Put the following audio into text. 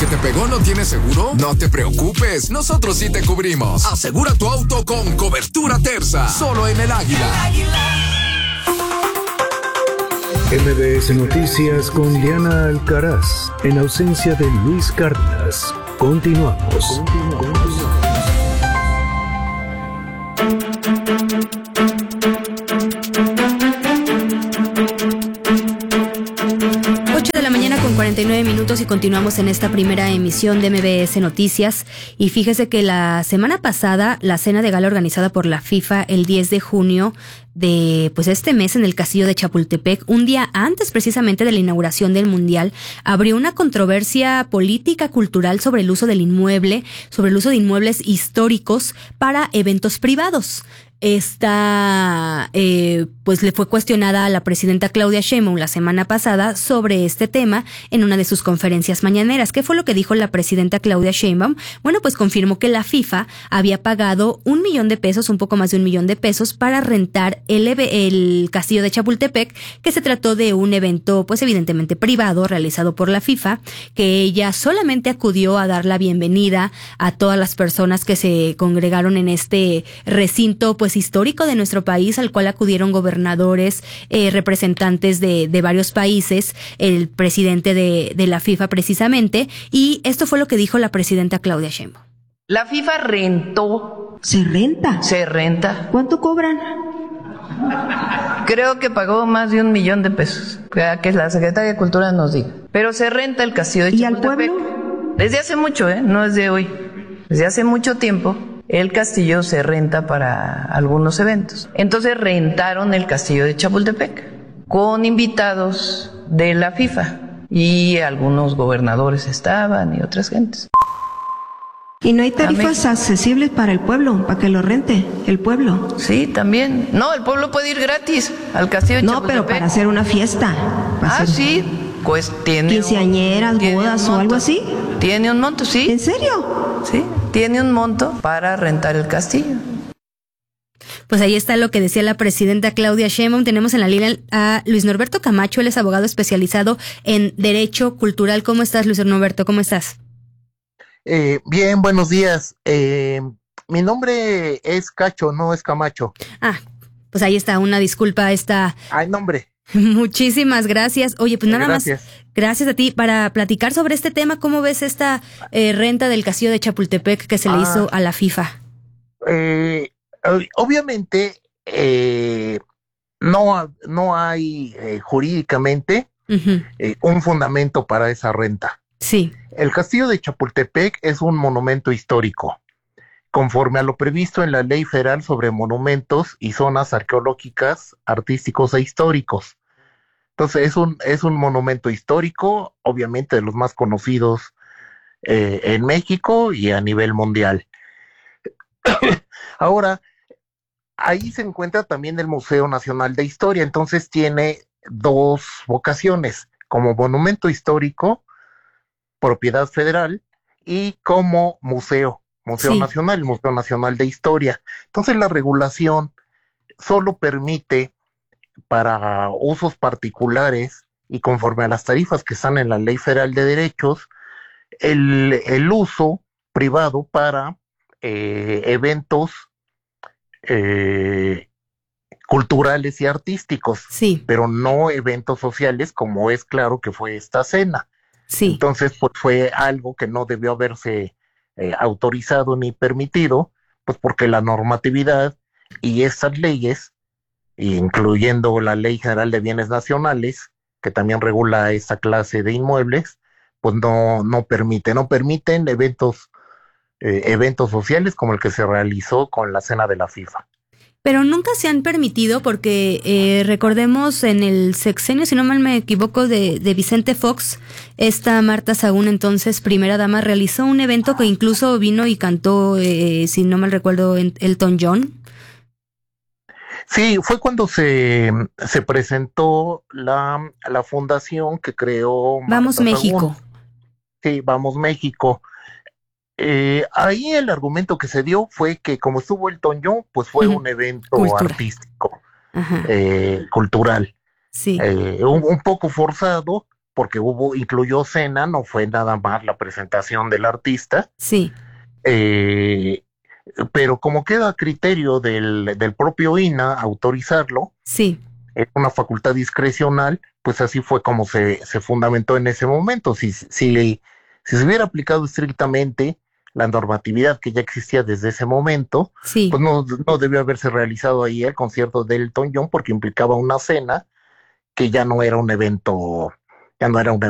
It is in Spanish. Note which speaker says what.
Speaker 1: que te pegó no tiene seguro? No te preocupes, nosotros sí te cubrimos. Asegura tu auto con cobertura Terza, solo en El Águila.
Speaker 2: MBS Noticias con Diana Alcaraz, en ausencia de Luis Cárdenas. Continuamos.
Speaker 3: 49 minutos y continuamos en esta primera emisión de MBS Noticias. Y fíjese que la semana pasada, la cena de gala organizada por la FIFA el 10 de junio de este mes en el Castillo de Chapultepec, un día antes precisamente de la inauguración del Mundial, abrió una controversia política cultural sobre el uso del inmueble, sobre el uso de inmuebles históricos para eventos privados. Esta, le fue cuestionada a la presidenta Claudia Sheinbaum la semana pasada sobre este tema en una de sus conferencias mañaneras. ¿Qué fue lo que dijo la presidenta Claudia Sheinbaum? Bueno, pues confirmó que la FIFA había pagado $1 millón, un poco más de $1 millón, para rentar el Castillo de Chapultepec, que se trató de un evento, pues evidentemente privado, realizado por la FIFA, que ella solamente acudió a dar la bienvenida a todas las personas que se congregaron en este recinto, pues histórico de nuestro país, al cual acudieron gobernadores, representantes de varios países, el presidente de la FIFA precisamente, y esto fue lo que dijo la presidenta Claudia Sheinbaum.
Speaker 4: La FIFA rentó.
Speaker 5: ¿Se renta?
Speaker 4: Se renta.
Speaker 5: ¿Cuánto cobran?
Speaker 4: Creo que pagó más de $1 millón. Que la Secretaría de Cultura nos diga. Pero se renta el Castillo de Chapultepec.
Speaker 5: ¿Y al pueblo?
Speaker 4: Desde hace mucho, no es de hoy. Desde hace mucho tiempo. El castillo se renta para algunos eventos. Entonces rentaron el Castillo de Chapultepec con invitados de la FIFA y algunos gobernadores estaban y otras gentes.
Speaker 5: ¿Y no hay tarifas accesibles para el pueblo, para que lo rente el pueblo?
Speaker 4: Sí, también. No, el pueblo puede ir gratis al Castillo de Chapultepec.
Speaker 5: No, pero para hacer una fiesta.
Speaker 4: Sí, pues tiene...
Speaker 5: ¿Quinceañeras, bodas o algo así?
Speaker 4: Tiene un monto, sí.
Speaker 5: ¿En serio?
Speaker 4: Sí, tiene un monto para rentar el castillo.
Speaker 3: Pues ahí está lo que decía la presidenta Claudia Sheinbaum. Tenemos en la línea a Luis Norberto Camacho, él es abogado especializado en Derecho Cultural. ¿Cómo estás, Luis Norberto? ¿Cómo estás?
Speaker 6: Bien, buenos días. Mi nombre es Cacho, no es Camacho.
Speaker 3: Pues ahí está, una disculpa
Speaker 6: nombre.
Speaker 3: Muchísimas gracias. Oye, pues nada
Speaker 6: gracias.
Speaker 3: Más, gracias a ti para platicar sobre este tema. ¿Cómo ves esta renta del Castillo de Chapultepec que se le hizo a la FIFA?
Speaker 6: Obviamente, no hay jurídicamente un fundamento para esa renta.
Speaker 3: Sí.
Speaker 6: El Castillo de Chapultepec es un monumento histórico, conforme a lo previsto en la Ley Federal sobre Monumentos y Zonas Arqueológicas, Artísticos e Históricos. Entonces es un monumento histórico, obviamente de los más conocidos en México y a nivel mundial. Ahora, ahí se encuentra también el Museo Nacional de Historia, entonces tiene dos vocaciones, como monumento histórico, propiedad federal, y como Museo Nacional, el Museo Nacional de Historia. Entonces la regulación solo permite para usos particulares y conforme a las tarifas que están en la Ley Federal de Derechos, el uso privado para eventos culturales y artísticos, pero no eventos sociales, como es claro que fue esta cena. Sí. Entonces, pues fue algo que no debió haberse autorizado ni permitido, pues porque la normatividad y estas leyes, incluyendo la Ley General de Bienes Nacionales, que también regula esta clase de inmuebles, pues no permiten eventos sociales como el que se realizó con la cena de la FIFA.
Speaker 3: Pero nunca se han permitido porque recordemos en el sexenio, si no mal me equivoco, de Vicente Fox, esta Marta Sagún, entonces primera dama, realizó un evento que incluso vino y cantó, si no mal recuerdo, Elton John.
Speaker 6: Sí, fue cuando se presentó la fundación que creó
Speaker 3: Vamos
Speaker 6: Marta
Speaker 3: México.
Speaker 6: Sagún. Sí, Vamos México. Ahí el argumento que se dio fue que como estuvo Elton John, pues fue un evento artístico, cultural, un poco forzado, porque incluyó cena, no fue nada más la presentación del artista.
Speaker 3: Sí.
Speaker 6: Pero como queda a criterio del propio INAH autorizarlo,
Speaker 3: sí,
Speaker 6: es una facultad discrecional, pues así fue como se fundamentó en ese momento. Si se hubiera aplicado estrictamente la normatividad que ya existía desde ese momento,
Speaker 3: sí,
Speaker 6: pues no debió haberse realizado ahí el concierto de Elton John, porque implicaba una cena que ya no era un evento